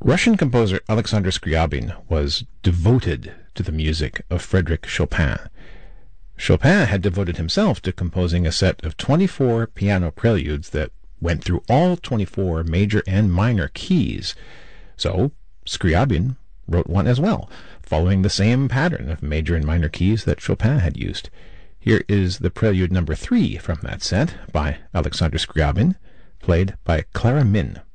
Russian composer Alexander Scriabin was devoted to the music of Frédéric Chopin. Chopin had devoted himself to composing a set of 24 piano preludes that went through all 24 major and minor keys. So Scriabin wrote one as well, following the same pattern of major and minor keys that Chopin had used. Here is the prelude number 3 from that set by Alexander Scriabin, played by Clara Min.